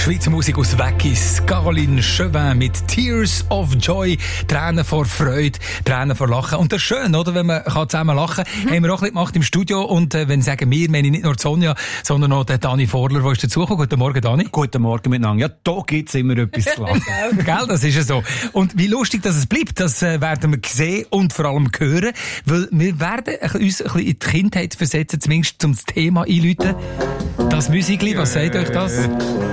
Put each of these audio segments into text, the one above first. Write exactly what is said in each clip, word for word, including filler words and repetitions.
Schweizer Musik aus Weggis. Caroline Chauvin mit Tears of Joy. Tränen vor Freude, Tränen vor Lachen. Und das ist schön, oder? Wenn man kann zusammen lachen kann. Mhm. Haben wir auch ein bisschen gemacht im Studio. Und äh, wenn ich sage wir, meine ich nicht nur Sonja, sondern auch der Dani Vorler, der ist dazugekommen. Guten Morgen, Dani. Guten Morgen miteinander. Ja, da gibt's immer etwas zu lachen. Gell, das ist ja so. Und wie lustig, dass es bleibt, das äh, werden wir sehen und vor allem hören. Weil wir werden uns ein bisschen in die Kindheit versetzen, zumindest zum Thema einläuten. Das Musikli, was sagt euch das?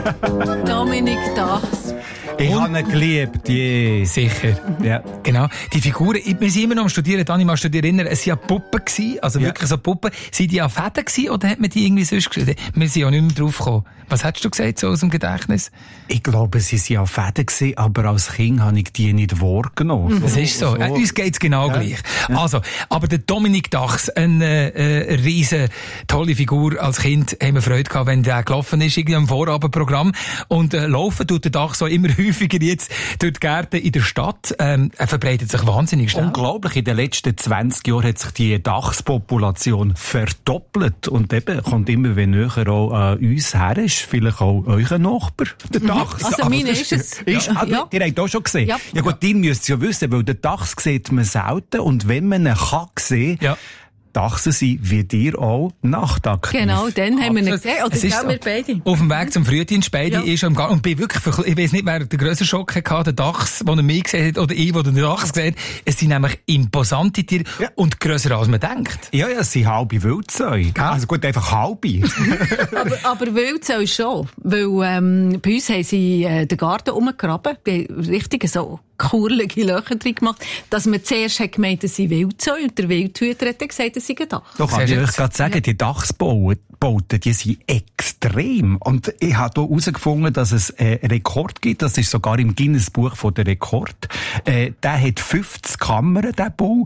Dominik Dachs. Ich habe ihn geliebt, je. Sicher. Ja. Genau. Die Figuren, wir sind immer noch am Studieren, Dani, machst du dich erinnern, es waren ja Puppen gewesen, also ja. wirklich so Puppen. Sind die an Fäden gewesen, oder hat man die irgendwie sonst geschrieben? Wir sind ja nicht mehr drauf gekommen. Was hättest du gesagt, so aus dem Gedächtnis? Ich glaube, sie waren an Fäden gewesen, aber als Kind habe ich die nicht wahrgenommen. Das ist so. so. Äh, uns geht's genau ja. gleich. Ja. Also, aber der Dominik Dachs, eine äh, riesen tolle Figur als Kind, haben wir Freude gehabt, wenn der gelaufen ist, irgendwie am Vorabendprogramm. Und äh, laufen tut der Dachs so immer häufiger jetzt durch die Gärten in der Stadt. Ähm, er verbreitet sich wahnsinnig schnell. Unglaublich. In den letzten zwanzig Jahren hat sich die Dachspopulation verdoppelt. Und eben kommt immer wenn näher auch an uns her. Ist vielleicht auch euer Nachbar, der Dachs. Also, also meine ist es. Ist, ja. ah, ja. Ihr habt auch schon gesehen. Ja, ja gut, ihr müsst es ja wissen, weil den Dachs sieht man selten. Und wenn man ihn kann sehen, ja. Dachsen sie wie dir auch nachtaktiv. Genau, dann haben wir ihn gesehen. Oder ich glaube, wir beide. Auf dem Weg zum Frühdienst, beide ja. ist am Gang. Und bin wirklich, ich weiss nicht, wer den grössten Schock hatte, der Dachs, den er mich gesehen hat, oder ich, der den Dachs gesehen hat. Es sind nämlich imposante Tiere ja. und grösser als man denkt. Ja, ja, es sind halbe Wildzäune. Ja. Also gut, einfach halbe. aber, aber Wildzäune schon. Weil, ähm, bei uns haben sie äh, den Garten umgegraben. Die haben richtig so kurlige Löcher drin gemacht, dass man zuerst hat gemeint, es sind Wildzäune, und der Wildhüter hat gesagt, es sind Dachs. Doch, kann ich euch gerade sagen, ja. die Dachsbauten, die sind extrem. Und ich habe hier herausgefunden, dass es einen Rekord gibt, das ist sogar im Guinness-Buch von der Rekord. Äh, der hat fünfzig Kammern, der Bau,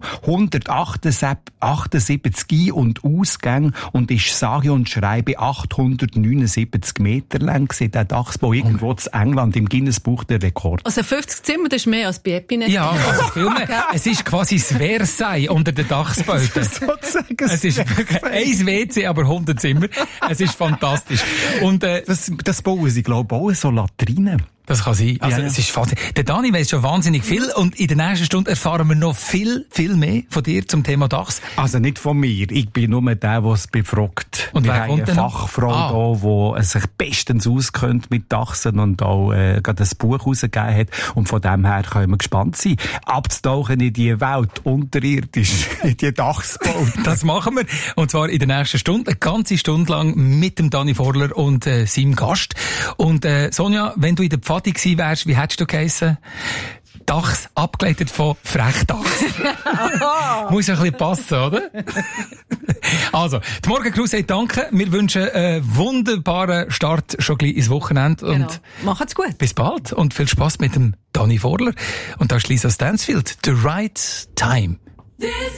hundertachtundsiebzig Ein- und Ausgänge und ist sage und schreibe achthundertneunundsiebzig Meter lang gewesen, der Dachsbau irgendwo in England im Guinness-Buch der Rekord. Also fünfzig Zimmer, das ist mehr als bei Epinet. Ja, also viel mehr. Es ist quasi das Versailles unter den Dachsbauten. Sozusagen. Es ist wirklich ein W C, aber hundert Zimmer. Es ist fantastisch. Und, äh, das, das bauen sie, glaube ich, auch so Latrinen. Das kann sein. Also, ja, es ist faszinierend. Der Dani weiss schon wahnsinnig viel und in der nächsten Stunde erfahren wir noch viel, viel mehr von dir zum Thema Dachs. Also nicht von mir. Ich bin nur der, der es befragt. Und wir wer haben kommt eine denn Fachfrau ah. da, die sich bestens auskennt mit Dachsen und auch äh, gerade ein Buch herausgegeben hat. Und von dem her können wir gespannt sein, abzutauchen in die Welt unterirdisch, in die Dachsbauten. Das machen wir. Und zwar in der nächsten Stunde, eine ganze Stunde lang mit dem Dani Vorler und äh, seinem Gast. Und äh, Sonja, wenn du in der Pfadi gewesen wärst, wie hättest du geheissen? Dachs, abgeleitet von Frechdachs. Muss ja ein bisschen passen, oder? Also, die Morgencrew sagt danke. Wir wünschen einen wunderbaren Start schon gleich ins Wochenende. Genau. Und macht's gut. Bis bald und viel Spaß mit dem Dani Vorler. Und da ist Lisa Stansfield. The Right Time.